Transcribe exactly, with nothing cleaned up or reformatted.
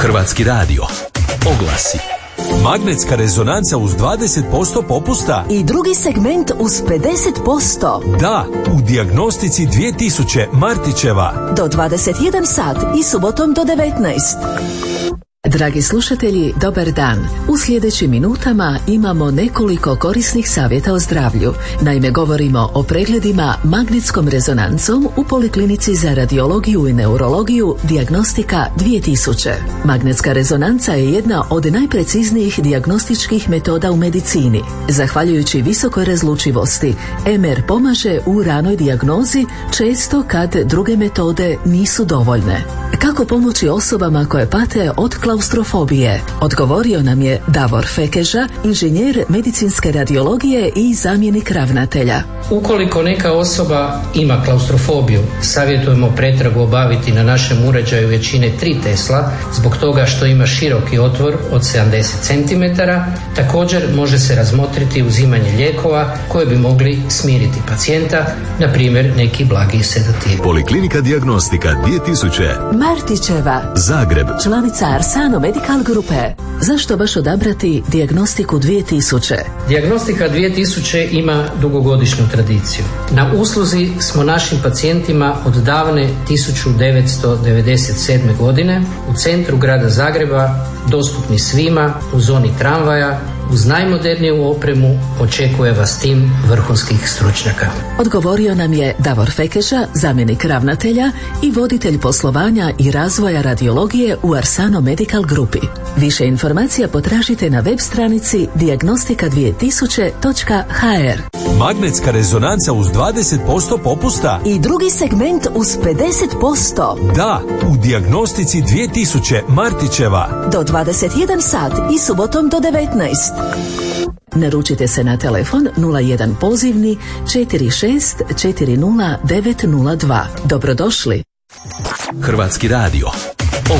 Hrvatski radio. Oglasi. Magnetska rezonanca uz dvadeset posto popusta. I drugi segment uz pedeset posto. Da, u dijagnostici dvije tisuće Martićeva. Do dvadeset jedan sat i subotom do devetnaest. Dragi slušatelji, dobar dan. U sljedećim minutama imamo nekoliko korisnih savjeta o zdravlju. Naime, govorimo o pregledima magnetskom rezonancom u Poliklinici za radiologiju i neurologiju Dijagnostika dvije tisuće. Magnetska rezonanca je jedna od najpreciznijih dijagnostičkih metoda u medicini. Zahvaljujući visokoj razlučivosti, em er pomaže u ranoj dijagnozi često kad druge metode nisu dovoljne. Kako pomoći osobama koje pate od klaustrofobije? Odgovorio nam je Davor Fekeža, inženjer medicinske radiologije i zamjenik ravnatelja. Ukoliko neka osoba ima klaustrofobiju, savjetujemo pretragu obaviti na našem uređaju jačine tri Tesla, zbog toga što ima široki otvor od sedamdeset centimetara. Također može se razmotriti uzimanje lijekova koje bi mogli smiriti pacijenta, na primjer neki blagi sedativ. Poliklinika Dijagnostika dvije tisuće. Martićeva, Zagreb, članica Arsano Medical Grupe. Zašto baš odabrati Dijagnostiku dvije tisuće? Dijagnostika dvije tisuće ima dugogodišnju tradiciju. Na usluzi smo našim pacijentima od davne tisuću devetsto devedeset sedme. godine u centru grada Zagreba, dostupni svima, u zoni tramvaja, uz najmoderniju opremu. Očekuje vas tim vrhunskih stručnjaka. Odgovorio nam je Davor Fekeža, zamjenik ravnatelja i voditelj poslovanja i razvoja radiologije u Arsano Medical Grupi. Više informacija potražite na web stranici dijagnostika dvije tisuće točka ha er. Magnetska rezonanca uz dvadeset posto popusta. I drugi segment uz pedeset posto. Da, u dijagnostici dvije tisuće Martićeva. Do dvadeset jedan sat i subotom do devetnaest. Naručite se na telefon nula jedan pozivni četiri šest četiri nula devet nula dva. Dobrodošli. Hrvatski radio.